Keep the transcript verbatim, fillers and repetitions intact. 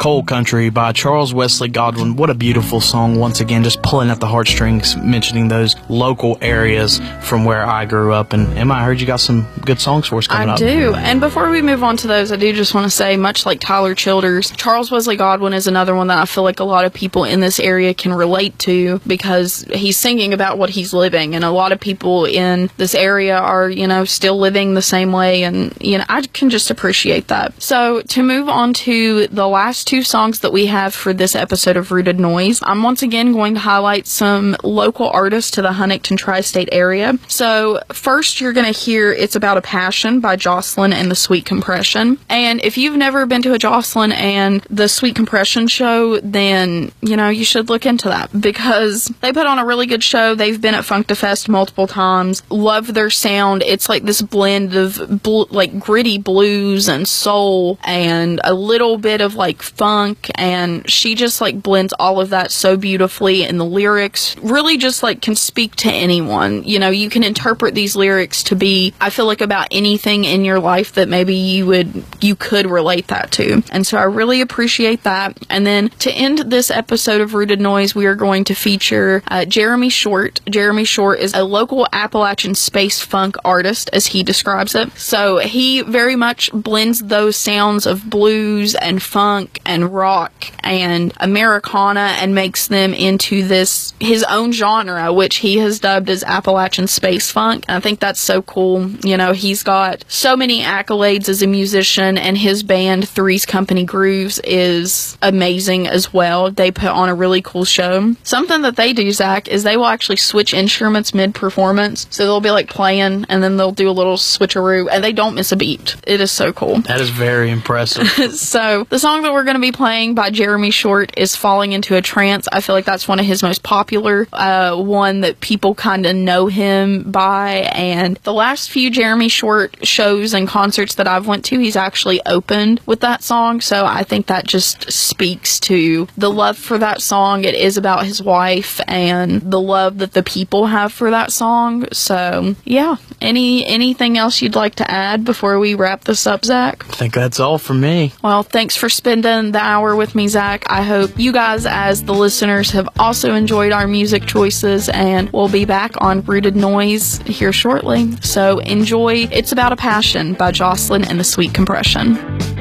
Coal Country by Charles Wesley Godwin. What a beautiful song. Once again, just pulling at the heartstrings, mentioning those local areas from where I grew up. And Emma, I heard you got some good songs for us coming I up. I do. And before we move on to those, I do just want to say, much like Tyler Childers, Charles Wesley Godwin is another one that I feel like a lot of people in this area can relate to, because he's singing about what he's living, and a lot of people in this area are, you know, still living the same way, and, you know, I can just appreciate that. So, to move on to the last two songs that we have for this episode of Rooted Noise, I'm once again going to highlight some local artists to the Huntington tri-state area. So, first you're going to hear It's About a Passion by Jocelyn and the Sweet Compression. And if you've never been to a Jocelyn and the Sweet Compression show, then, you know, you should look into that, because they put on a really good show. They've been at Funkdafest multiple times. Love their sound. It's like this blend of bl- like gritty blues and soul and a little bit of like funk, and she just like blends all of that so beautifully, and the lyrics really just like can speak to anyone. You know, you can interpret these lyrics to be, I feel like, about anything in your life that maybe you would you could relate that to. And so I really appreciate that. And then to end this episode of Rooted Noise, we are going to feature uh, Jeremy Short. Jeremy Short is a local Appalachian space funk artist, as he describes it. So he very much blends those sounds of blues and funk and rock and Americana and makes them into this, his own genre, which he has dubbed as Appalachian space funk. And I think that's so cool. You know, he's got so many accolades as a musician, and his band Three's Company Grooves is amazing as well. They put on a really cool show. Something that they do, Zach, is they will actually switch instruments mid-performance. So they'll be like playing, and then they'll do a little switcheroo, and they don't miss a beat. It is so cool. That is very impressive. So the song that we're going to be playing by Jeremy Short is Falling Into a Trance. I feel like that's one of his most popular, uh, one that people kind of know him by. And the last few Jeremy Short shows and concerts that I've went to, he's actually opened with that song. So I think that just speaks to the love for that song. It is about his wife and the love that the people have for that song. So yeah, any anything else you'd like to add before we wrap this up, Zach? I think that's all for me. Well, thanks for spending the hour with me, Zach. I hope you guys, as the listeners, have also enjoyed our music choices, and we'll be back on Rooted Noise here shortly. So enjoy It's About a Passion by Jocelyn and the Sweet Compression.